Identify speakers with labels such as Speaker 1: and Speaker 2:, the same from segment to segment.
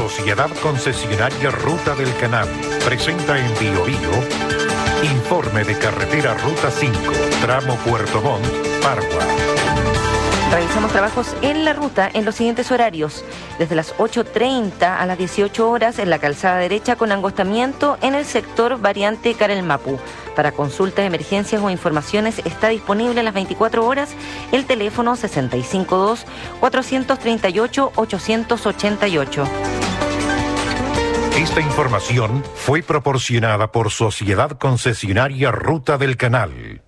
Speaker 1: Sociedad Concesionaria Ruta del Canal presenta en Bio Bio informe de carretera Ruta 5, tramo Puerto Montt, Pargua.
Speaker 2: Realizamos trabajos en la ruta en los siguientes horarios: desde las 8:30 a las 18 horas en la calzada derecha con angostamiento en el sector variante Carelmapu. Para consultas, emergencias o informaciones está disponible las 24 horas el teléfono 652-438-888.
Speaker 1: Esta información fue proporcionada por Sociedad Concesionaria Ruta del Canal.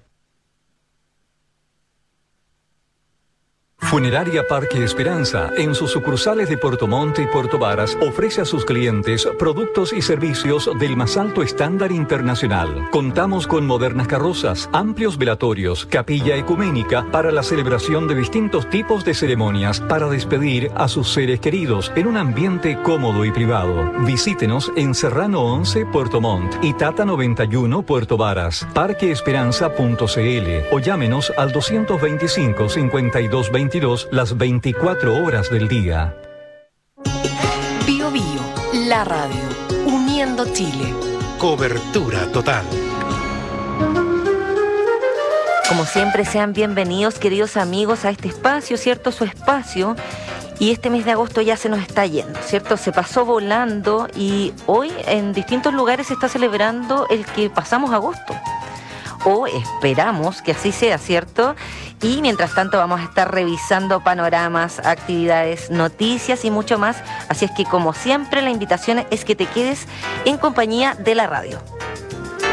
Speaker 3: Funeraria Parque Esperanza, en sus sucursales de Puerto Montt y Puerto Varas, ofrece a sus clientes productos y servicios del más alto estándar internacional. Contamos con modernas carrozas, amplios velatorios, capilla ecuménica para la celebración de distintos tipos de ceremonias para despedir a sus seres queridos en un ambiente cómodo y privado. Visítenos en Serrano 11, Puerto Montt y Tata 91, Puerto Varas. Parqueesperanza.cl o llámenos al 225-5222 las 24 horas del día.
Speaker 4: Bio Bio, la radio, uniendo Chile.
Speaker 1: Cobertura total.
Speaker 2: Como siempre, sean bienvenidos, queridos amigos, a este espacio, ¿cierto? Su espacio. Y este mes de agosto ya se nos está yendo, ¿cierto? Se pasó volando y hoy en distintos lugares se está celebrando el que pasamos agosto. O esperamos que así sea, ¿cierto? Y mientras tanto vamos a estar revisando panoramas, actividades, noticias y mucho más. Así es que, como siempre, la invitación es que te quedes en compañía de la radio.